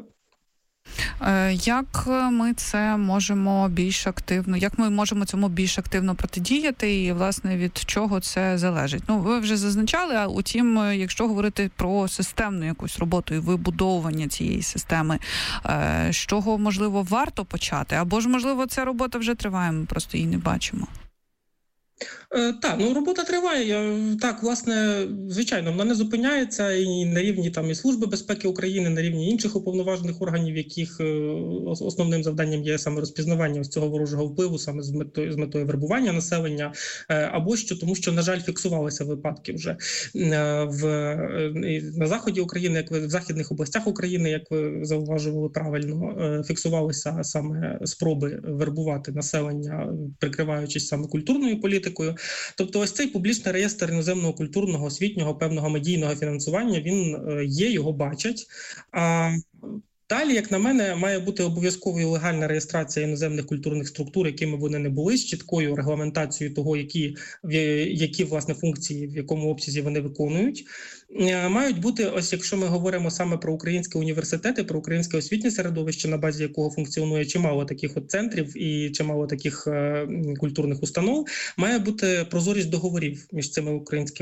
Як ми це можемо більш активно, як ми можемо цьому більш активно протидіяти і, власне, від чого це залежить? Ну, ви вже зазначали, а утім, якщо говорити про системну якусь роботу і вибудовування цієї системи, з чого, можливо, варто почати? Або ж, можливо, ця робота вже триває, ми просто її не бачимо? Так, робота триває. Так, власне, звичайно, вона не зупиняється і на рівні і Служби безпеки України, на рівні інших уповноважених органів, яких основним завданням є саме розпізнавання ось цього ворожого впливу, саме з метою вербування населення, або тому що, на жаль, фіксувалися випадки вже на заході України, як в західних областях України, як ви зауважували правильно, фіксувалися саме спроби вербувати населення, прикриваючись саме культурною політикою. Тобто ось цей публічний реєстр іноземного культурного, освітнього, певного медійного фінансування, він є, його бачать. Далі, як на мене, має бути обов'язковою легальна реєстрація іноземних культурних структур, якими вони не були, з чіткою регламентацією того, які власне функції, в якому обсязі вони виконують. Мають бути, ось якщо ми говоримо саме про українські університети, про українське освітнє середовище, на базі якого функціонує чимало таких центрів і чимало таких культурних установ, має бути прозорість договорів між цими українськими